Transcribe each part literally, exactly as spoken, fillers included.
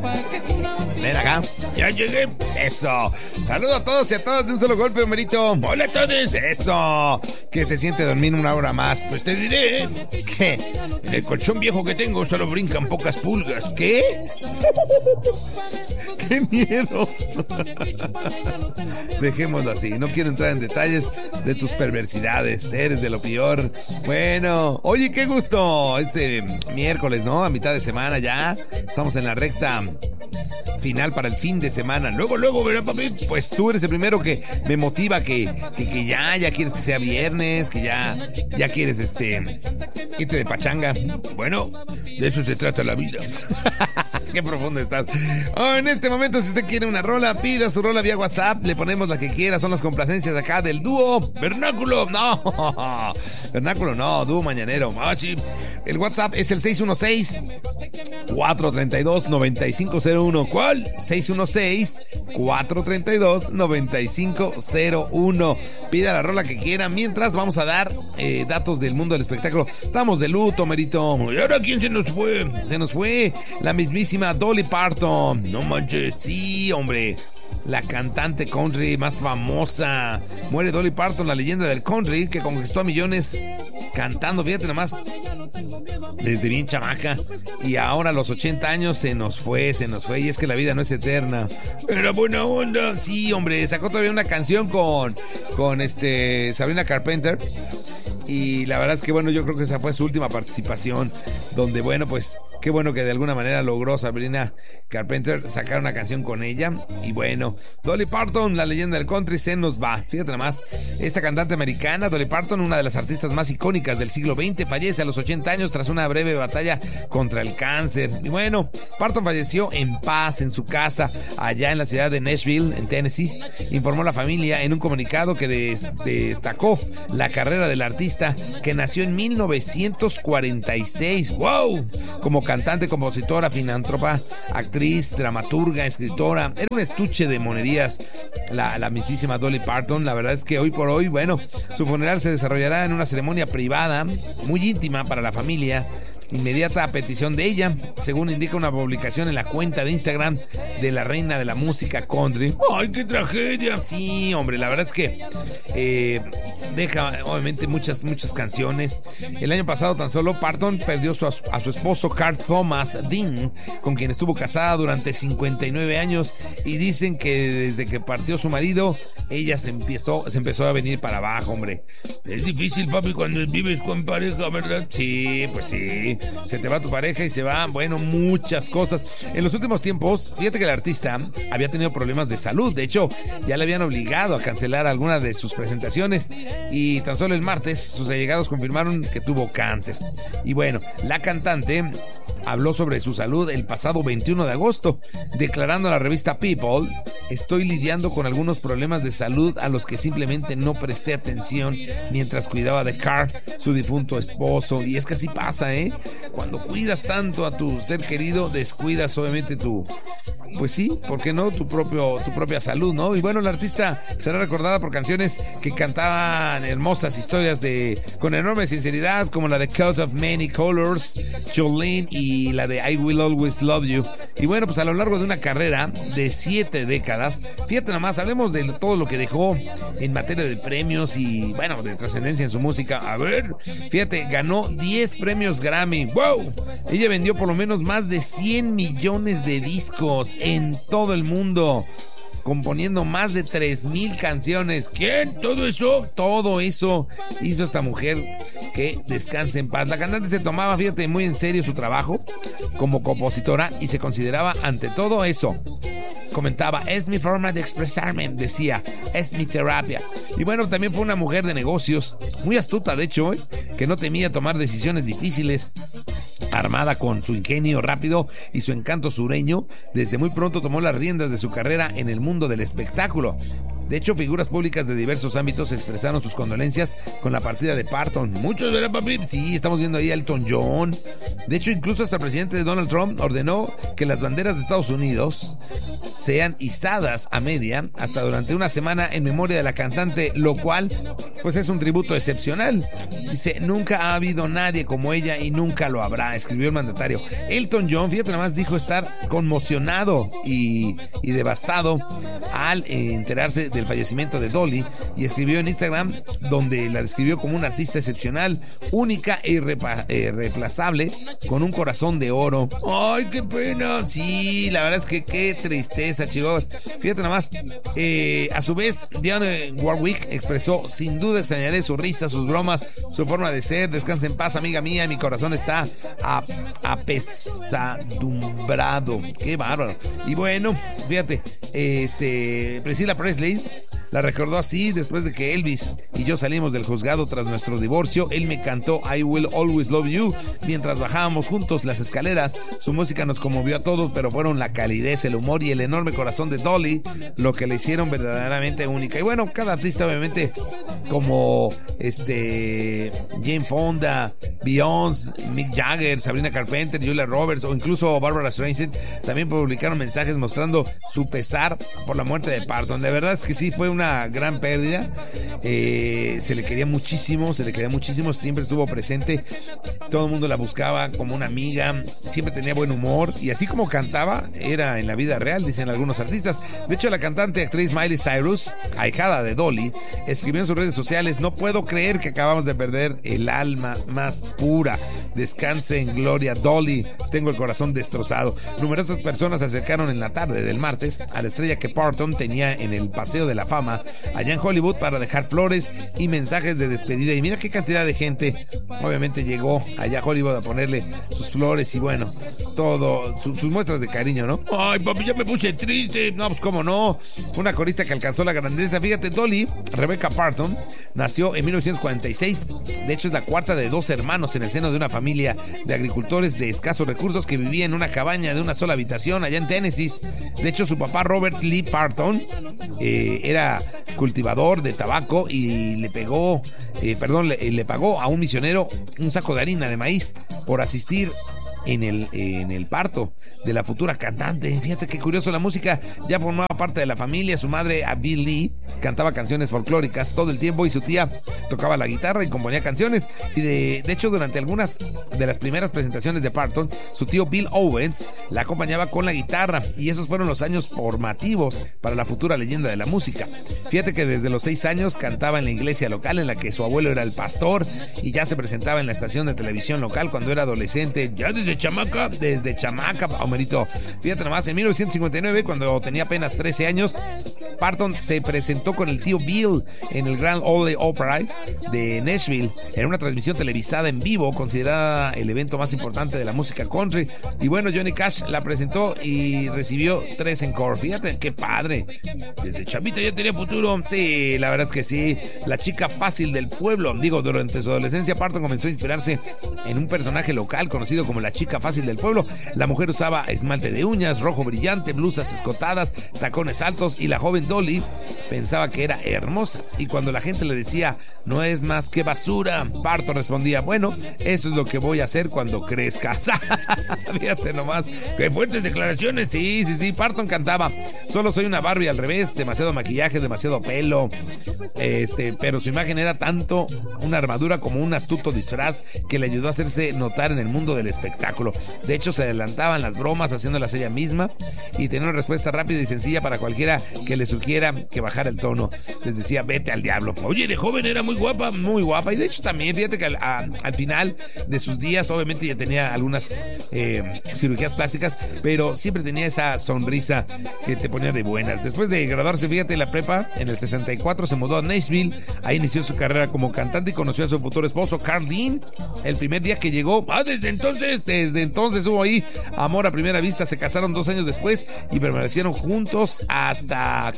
Ven acá. Ya llegué. Eso. Saludo a todos y a todas de un solo golpe, Homerito. Hola a todos. Eso. ¿Qué se siente dormir una hora más? Pues te diré que en el colchón viejo que tengo solo brincan pocas pulgas. ¿Qué? ¡Qué miedo! Dejémoslo así. No quiero entrar en detalles de tus perversidades. Eres de lo peor. Bueno, oye, qué gusto. Este miércoles, ¿no? A mitad de semana ya. Estamos en la recta final para el fin de semana. Luego, luego, ¿verdad, papi? Pues tú eres el primero que me motiva que, que, que ya, ya quieres que sea viernes, que ya, ya quieres este irte de pachanga. Bueno, de eso se trata la vida. Qué profundo estás. Oh, en este momento, si usted quiere una rola, pida su rola vía WhatsApp. Le ponemos la que quiera. Son las complacencias de acá del dúo Vernáculo. No, Vernáculo no, dúo mañanero. Ah, sí. El WhatsApp es el seis uno seis, cuatro tres dos, nueve cinco cero uno. ¿Cuál? seis uno seis, cuatro tres dos, nueve cinco cero uno. Pida la rola que quiera. Mientras vamos a dar eh, datos del mundo del espectáculo. Estamos de luto, Merito. ¿Y ahora quién se nos fue? Se nos fue la mismísima Dolly Parton. No manches, sí, hombre. La cantante country más famosa. Muere Dolly Parton, la leyenda del country que conquistó a millones cantando, fíjate nomás, desde bien chamaca. Y ahora a los ochenta años se nos fue, se nos fue. Y es que la vida no es eterna. Era buena onda. Sí, hombre, sacó todavía una canción con, con este Sabrina Carpenter. Y la verdad es que, bueno, yo creo que esa fue su última participación, donde, bueno, pues qué bueno que de alguna manera logró Sabrina Carpenter sacar una canción con ella. Y bueno, Dolly Parton, la leyenda del country, se nos va. Fíjate nomás, esta cantante americana, Dolly Parton, una de las artistas más icónicas del siglo veinte, fallece a los ochenta años tras una breve batalla contra el cáncer. Y bueno, Parton falleció en paz en su casa, allá en la ciudad de Nashville, en Tennessee. Informó la familia en un comunicado que des- destacó la carrera del artista, que nació en mil novecientos cuarenta y seis. ¡Wow! Como cantante, compositora, filántropa, actriz, dramaturga, escritora. Era un estuche de monerías la, la mismísima Dolly Parton. La verdad es que hoy por hoy, bueno, su funeral se desarrollará en una ceremonia privada, muy íntima para la familia, inmediata a petición de ella, según indica una publicación en la cuenta de Instagram de la reina de la música country. ¡Ay, qué tragedia! Sí, hombre, la verdad es que eh, deja obviamente muchas, muchas canciones. El año pasado tan solo Parton perdió su, a su esposo Carl Thomas Dean, con quien estuvo casada durante cincuenta y nueve años, y dicen que desde que partió su marido, ella se empezó, se empezó a venir para abajo, hombre. Es difícil, papi, cuando vives con pareja, ¿verdad? Sí, pues sí. Se te va tu pareja y se va, bueno, muchas cosas. En los últimos tiempos, fíjate que el artista había tenido problemas de salud. De hecho, ya le habían obligado a cancelar algunas de sus presentaciones. Y tan solo el martes, sus allegados confirmaron que tuvo cáncer. Y bueno, la cantante habló sobre su salud el pasado veintiuno de agosto, declarando a la revista People: estoy lidiando con algunos problemas de salud a los que simplemente no presté atención mientras cuidaba de Carl, su difunto esposo. Y es que así pasa, ¿eh? Cuando cuidas tanto a tu ser querido, descuidas obviamente tu, pues sí, ¿por qué no? Tu propio, tu propia salud, ¿no? Y bueno, la artista será recordada por canciones que cantaban hermosas historias de, con enorme sinceridad, como la de Coat of Many Colors, Jolene, y la de I Will Always Love You. Y bueno, pues a lo largo de una carrera de siete décadas, fíjate nomás, hablemos de todo lo que dejó en materia de premios y, bueno, de trascendencia en su música. A ver, fíjate, ganó diez premios Grammy. ¡Wow! Ella vendió por lo menos más de cien millones de discos en todo el mundo, componiendo más de tres mil canciones. ¿Quién? ¿Todo eso? Todo eso hizo esta mujer, que descanse en paz. La cantante se tomaba, fíjate, muy en serio su trabajo como compositora y se consideraba ante todo eso. Comentaba: es mi forma de expresarme, decía, es mi terapia. Y bueno, también fue una mujer de negocios, muy astuta de hecho, ¿eh? que no temía tomar decisiones difíciles. Armada con su ingenio rápido y su encanto sureño, desde muy pronto tomó las riendas de su carrera en el mundo del espectáculo. De hecho, figuras públicas de diversos ámbitos expresaron sus condolencias con la partida de Parton. Muchos, ¿verdad, papi? Sí, estamos viendo ahí a Elton John. De hecho, incluso hasta el presidente Donald Trump ordenó que las banderas de Estados Unidos sean izadas a media hasta durante una semana en memoria de la cantante, lo cual pues es un tributo excepcional. Dice, nunca ha habido nadie como ella y nunca lo habrá, escribió el mandatario. Elton John, fíjate nada más, dijo estar conmocionado y, y devastado al eh, enterarse del fallecimiento de Dolly, y escribió en Instagram, donde la describió como una artista excepcional, única e irrepa- eh, irreemplazable, con un corazón de oro. ¡Ay, qué pena! Sí, la verdad es que qué tristeza, chicos. Fíjate nada más. Eh, a su vez, Dionne Warwick expresó, sin duda extrañaré su risa, sus bromas, su forma de ser. Descansa en paz, amiga mía. Mi corazón está a, apesadumbrado. Qué bárbaro. Y bueno, fíjate, este, Priscilla Presley la recordó así después de que Elvis y yo salimos del juzgado tras nuestro divorcio. Él me cantó I Will Always Love You mientras bajábamos juntos las escaleras. Su música nos conmovió a todos, pero fueron la calidez, el humor y el enorme corazón de Dolly lo que le hicieron verdaderamente única. Y bueno, cada artista obviamente, como este Jane Fonda, Beyoncé, Mick Jagger, Sabrina Carpenter, Julia Roberts o incluso Barbara Streisand, también publicaron mensajes mostrando su pesar por la muerte de Parton. De verdad es que sí, fue una gran pérdida. Eh, se le quería muchísimo, se le quería muchísimo, siempre estuvo presente, todo el mundo la buscaba como una amiga, siempre tenía buen humor y así como cantaba, era en la vida real, dicen algunos artistas. De hecho, la cantante y actriz Miley Cyrus, ahijada de Dolly, escribió en sus redes sociales, no puedo creer que acabamos de perder el alma más pura. Descanse en gloria, Dolly. Tengo el corazón destrozado. Numerosas personas se acercaron en la tarde del martes a la estrella que Parton tenía en el Paseo de la Fama allá en Hollywood para dejar flores y mensajes de despedida. Y mira qué cantidad de gente obviamente llegó allá a Hollywood a ponerle sus flores y bueno, todo, su, sus muestras de cariño, ¿no? Ay, papi, ya me puse triste. No, pues cómo no. Una corista que alcanzó la grandeza. Fíjate, Dolly Rebecca Parton nació en mil novecientos cuarenta y seis. De hecho, es la cuarta de dos hermanos en el seno de una familia de agricultores de escasos recursos que vivía en una cabaña de una sola habitación allá en Tennessee. De hecho, su papá Robert Lee Parton eh, era cultivador de tabaco y le pegó, eh, perdón, le, le pagó a un misionero un saco de harina de maíz por asistir en el, en el parto de la futura cantante. Fíjate qué curioso, la música ya formaba parte de la familia. Su madre, Abby Lee, cantaba canciones folclóricas todo el tiempo y su tía tocaba la guitarra y componía canciones. Y de, de hecho, durante algunas de las primeras presentaciones de Parton, su tío Bill Owens la acompañaba con la guitarra y esos fueron los años formativos para la futura leyenda de la música. Fíjate que desde los seis años cantaba en la iglesia local en la que su abuelo era el pastor y ya se presentaba en la estación de televisión local cuando era adolescente, ya desde chamaca, desde chamaca, Homerito. Fíjate nomás, en mil novecientos cincuenta y nueve, cuando tenía apenas trece años, Parton se presentó con el tío Bill en el Grand Ole Opry de Nashville, en una transmisión televisada en vivo, considerada el evento más importante de la música country. Y bueno, Johnny Cash la presentó y recibió tres encore. Fíjate, qué padre. Desde chavita ya tenía futuro. Sí, la verdad es que sí. La chica fácil del pueblo. Digo, durante su adolescencia, Parton comenzó a inspirarse en un personaje local conocido como la chica fácil del pueblo. La mujer usaba esmalte de uñas, rojo brillante, blusas escotadas, tacones altos, y la joven Dolly pensaba que era hermosa. Y cuando la gente le decía, no es más que basura, Parton respondía, bueno, eso es lo que voy a hacer cuando crezca. Fíjate nomás, qué fuertes declaraciones. Sí, sí, sí, Parton cantaba, solo soy una Barbie al revés, demasiado maquillaje, demasiado pelo, este, pero su imagen era tanto una armadura como un astuto disfraz que le ayudó a hacerse notar en el mundo del espectáculo. De hecho, se adelantaban las bromas haciéndolas ella misma y tenía una respuesta rápida y sencilla para cualquiera que le sugiera que bajara el tono. Les decía, vete al diablo. Oye, de joven era muy guapa, muy guapa. Y de hecho también, fíjate que al, a, al final de sus días, obviamente ya tenía algunas eh, cirugías plásticas, pero siempre tenía esa sonrisa que te ponía de buenas. Después de graduarse, fíjate, en la prepa, en el sesenta y cuatro se mudó a Nashville. Ahí inició su carrera como cantante y conoció a su futuro esposo, Carl Dean, el primer día que llegó. Ah, desde entonces, desde entonces hubo ahí amor a primera vista. Se casaron dos años después y permanecieron juntos hasta que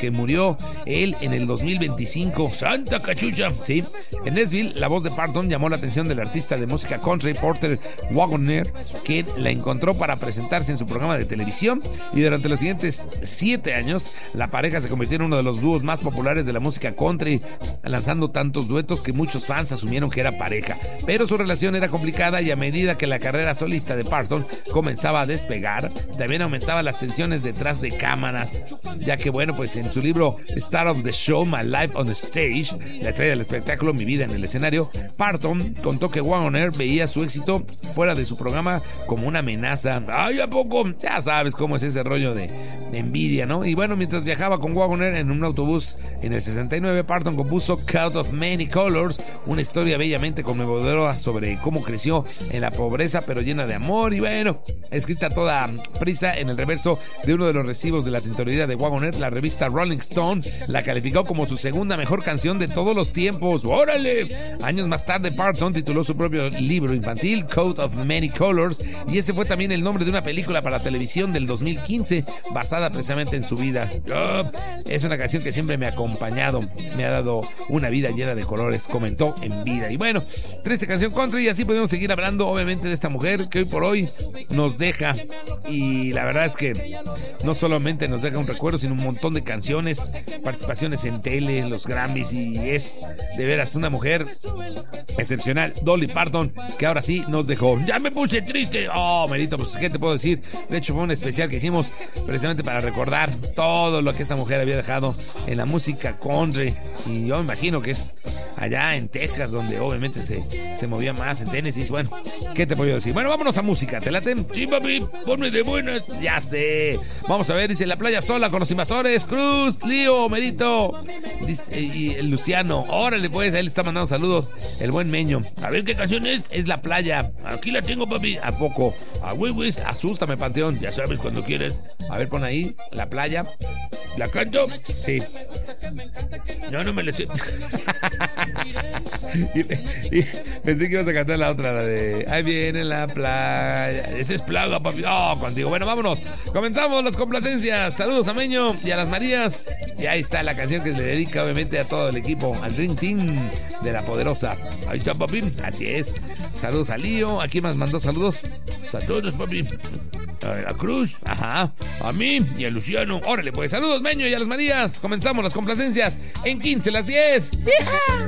que murió él en el dos mil veinticinco. ¡Santa cachucha! Sí, en Nashville, la voz de Parton llamó la atención del artista de música country Porter Wagoner, que la encontró para presentarse en su programa de televisión, y durante los siguientes siete años la pareja se convirtió en uno de los dúos más populares de la música country, lanzando tantos duetos que muchos fans asumieron que era pareja. Pero su relación era complicada, y a medida que la carrera solista de Parton comenzaba a despegar, también aumentaban las tensiones detrás de cámaras, ya que bueno, pues en su libro Star of the Show, My Life on the Stage, la estrella del espectáculo, mi vida en el escenario, Parton contó que Wagoner veía su éxito fuera de su programa como una amenaza. ¡Ay, a poco! Ya sabes cómo es ese rollo de, de envidia, ¿no? Y bueno, mientras viajaba con Wagoner en un autobús en el sesenta y nueve, Parton compuso Coat of Many Colors, una historia bellamente conmovedora sobre cómo creció en la pobreza pero llena de amor, y bueno, escrita a toda prisa en el reverso de uno de los recibos de la tintorería de Wagoner. La revista Rolling Stone la calificó como su segunda mejor canción de todos los tiempos. ¡Órale! Años más tarde, Parton tituló su propio libro infantil, Coat of Many Colors, y ese fue también el nombre de una película para televisión del dos mil quince basada precisamente en su vida. Oh, es una canción que siempre me ha acompañado, me ha dado una vida llena de colores, comentó en vida. Y bueno, triste canción country, y así podemos seguir hablando obviamente de esta mujer que hoy por hoy nos deja, y la verdad es que no solamente nos deja un recuerdo, sino un montón de canciones, participaciones en tele, los Grammys, y es de veras una mujer excepcional, Dolly Parton, que ahora sí nos dejó. Ya me puse triste. Oh, Merito, pues qué te puedo decir. De hecho, fue un especial que hicimos precisamente para recordar todo lo que esta mujer había dejado en la música country, y yo me imagino que es allá en Texas donde obviamente se, se movía más, en Tennessee. Bueno, ¿qué te puedo decir? Bueno, vámonos a música, ¿te late? Sí, papi, ponme de buenas. Ya sé. Vamos a ver, dice La Playa Sola con los Invasores, Cruz, Lío, Merito, dice, y el Luciano, órale pues, ahí le está mandando saludos el buen Meño. A ver qué canción es, es La Playa. Aquí la tengo, papi. ¿A poco? A Wiwis, asústame, Panteón, ya sabes, cuando quieres. A ver, pon ahí, La Playa. ¿La canto? Sí. No, no me la sé. y, y, pensé que ibas a cantar la otra, la de ahí viene la playa. Esa es Plaga, papi. Oh, contigo. Bueno, vámonos. Comenzamos las complacencias. Saludos a Meño y a las Marías. Y ahí está la canción que le dedica obviamente a todo el equipo, al Dream Team de La Poderosa. Ahí está, papi. Así es. Saludos a Lío. ¿A quién más mandó saludos? A todos, papi. A la Cruz, ajá, a mí y a Luciano. Órale, pues, saludos, Meño y a las Marías. Comenzamos las complacencias en quince las diez. ¡Hija!